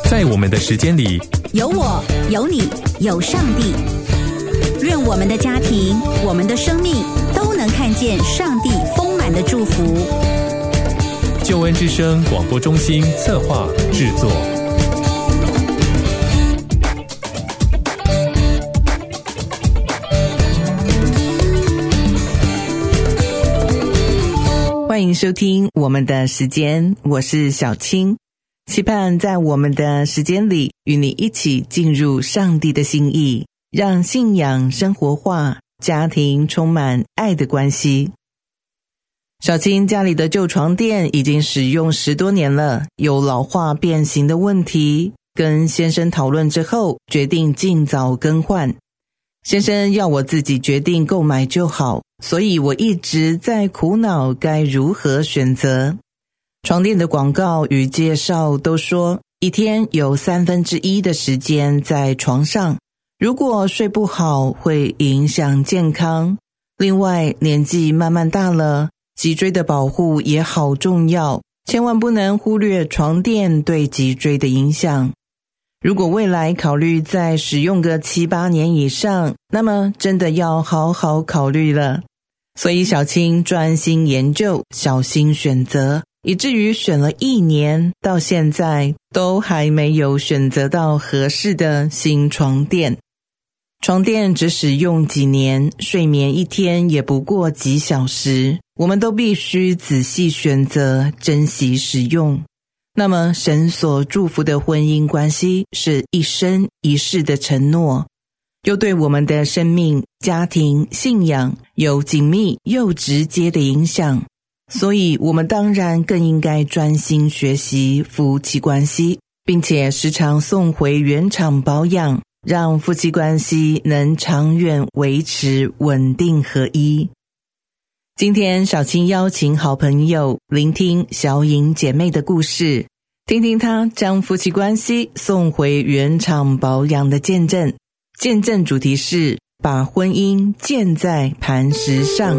在我们的时间里， 有我，有你，有上帝。愿我们的家庭，我们的生命都能看见上帝丰满的祝福。 救恩之声广播中心策划制作。 欢迎收听我们的时间，我是小青，期盼在我们的时间里与你一起进入上帝的心意，让信仰生活化，家庭充满爱的关系。小青家里的旧床垫已经使用10多年了，有老化变形的问题，跟先生讨论之后，决定尽早更换。先生要我自己决定购买就好，所以我一直在苦恼该如何选择。床垫的广告与介绍都说，一天有1/3的时间在床上，如果睡不好会影响健康。另外，年纪慢慢大了，脊椎的保护也好重要，千万不能忽略床垫对脊椎的影响。如果未来考虑再使用个7、8年以上，那么真的要好好考虑了。所以小青专心研究，小心选择，以至于选了1年，到现在都还没有选择到合适的新床垫。床垫只使用几年，睡眠一天也不过几小时，我们都必须仔细选择，珍惜使用。那么神所祝福的婚姻关系是一生一世的承诺，又对我们的生命、家庭、信仰有紧密又直接的影响，所以我们当然更应该专心学习夫妻关系，并且时常送回原厂保养，让夫妻关系能长远维持稳定合一。今天小青邀请好朋友聆听小颖姐妹的故事，听听她将夫妻关系送回原厂保养的见证。见证主题是把婚姻建在磐石上。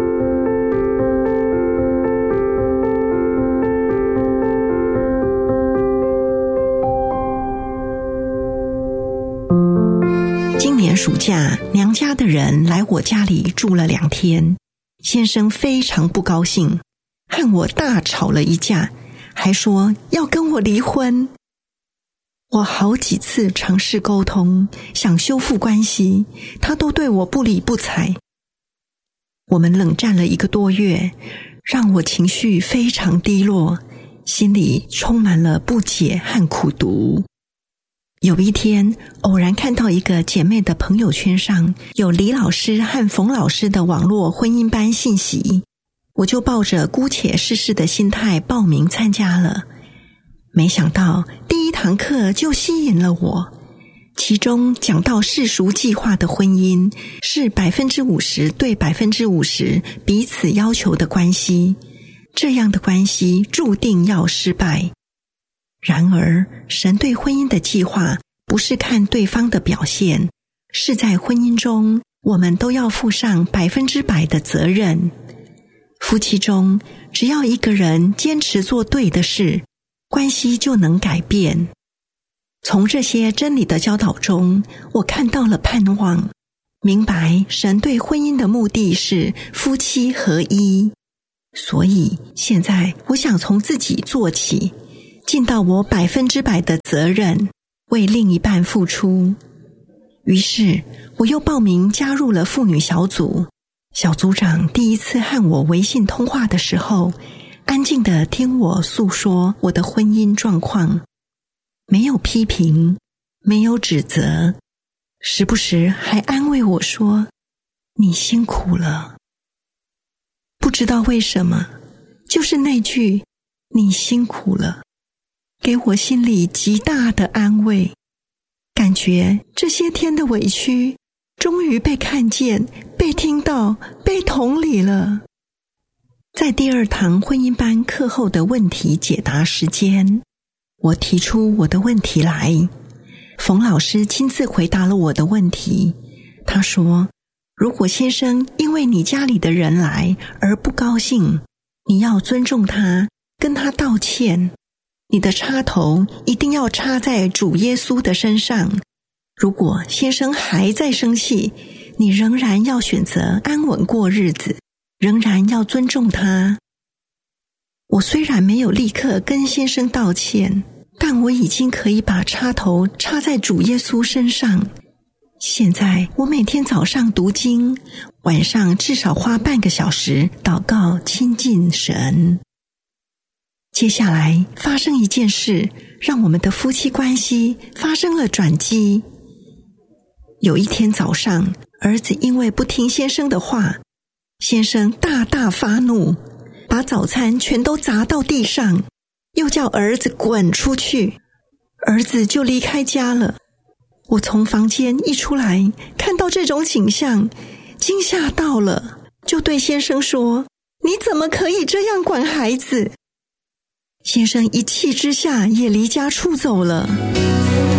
今年暑假，娘家的人来我家里住了2天，先生非常不高兴，和我大吵了一架，还说要跟我离婚。我好几次尝试沟通，想修复关系，他都对我不理不睬。我们冷战了1个多月，让我情绪非常低落，心里充满了不解和苦毒。有一天，偶然看到一个姐妹的朋友圈上有李老师和冯老师的网络婚姻班信息，我就抱着姑且试试的心态报名参加了。没想到第1堂课就吸引了我，其中讲到世俗计划的婚姻是50%对50%彼此要求的关系，这样的关系注定要失败。然而，神对婚姻的计划不是看对方的表现，是在婚姻中我们都要负上100%的责任。夫妻中，只要一个人坚持做对的事，关系就能改变。从这些真理的教导中，我看到了盼望，明白神对婚姻的目的是夫妻合一。所以现在我想从自己做起，尽到我100%的责任，为另一半付出。于是我又报名加入了妇女小组。小组长第一次和我微信通话的时候，安静地听我诉说我的婚姻状况，没有批评，没有指责，时不时还安慰我说：“你辛苦了。”不知道为什么，就是那句“你辛苦了”，给我心里极大的安慰，感觉这些天的委屈终于被看见、被听到、被同理了。在第2堂婚姻班课后的问题解答时间，我提出我的问题来，冯老师亲自回答了我的问题。他说，如果先生因为你家里的人来而不高兴，你要尊重他，跟他道歉。 你的插头一定要插在主耶稣的身上。如果先生还在生气，你仍然要选择安稳过日子，仍然要尊重他。我虽然没有立刻跟先生道歉，但我已经可以把插头插在主耶稣身上。现在我每天早上读经，晚上至少花半个小时祷告亲近神。接下来发生一件事，让我们的夫妻关系发生了转机。有一天早上，儿子因为不听先生的话，先生大大发怒，把早餐全都砸到地上，又叫儿子滚出去，儿子就离开家了。我从房间一出来，看到这种景象，惊吓到了，就对先生说：“你怎么可以这样管孩子？”先生一气之下也离家出走了。